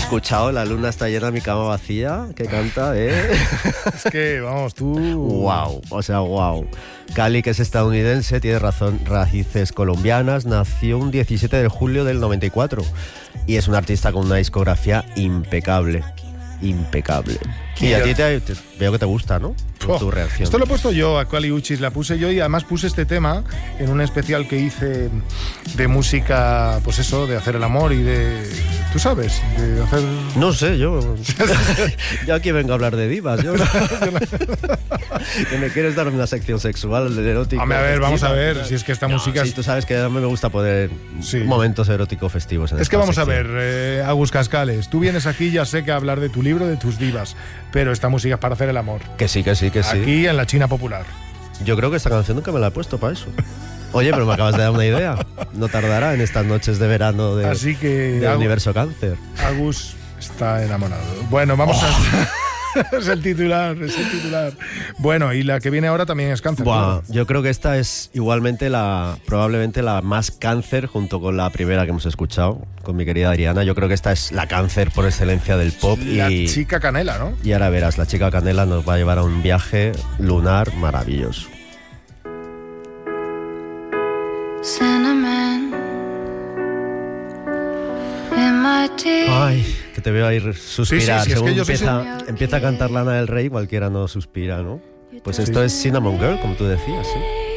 escuchado? La luna está llena, mi cama vacía, que canta, Es que, vamos, tú... Wow, o sea, wow. Cali, que es estadounidense, tiene raíces colombianas, nació un 17 de julio del 94 y es un artista con una discografía impecable. Y a ti veo que te gusta, ¿no? Tu reacción. Esto lo he puesto yo, a Kali Uchis, la puse yo y además puse este tema en un especial que hice de música, pues eso, de hacer el amor y de... ¿Tú sabes? De hacer... No sé, yo aquí vengo a hablar de divas. Que me quieres dar una sección sexual, erótica. A ver, vamos a ver, si es que esta música... Sí, tú sabes que a mí me gusta poner momentos eróticos festivos. Es que vamos a ver, Agus Cascales, tú vienes aquí, ya sé que a hablar de tu libro, de tus divas, pero esta música es para hacer el amor. Que sí. Aquí en la China popular. Yo creo que esta canción nunca me la he puesto para eso. Oye, pero me acabas de dar una idea. No tardará en estas noches de verano Así que del universo cáncer. Agus está enamorado. Bueno, vamos a... Es el titular. Bueno, y la que viene ahora también es cáncer. Buah, yo creo que esta es igualmente probablemente la más cáncer junto con la primera que hemos escuchado, con mi querida Adriana. Yo creo que esta es la cáncer por excelencia del pop. La chica Canela, ¿no? Y ahora verás, la chica Canela nos va a llevar a un viaje lunar maravilloso. Cinnamon in my tea. Ay, que te veo ahí suspirar. Sí, según es que empieza a cantar Lana del Rey, cualquiera no suspira, ¿no? Pues esto es Cinnamon Girl, como tú decías, ¿sí?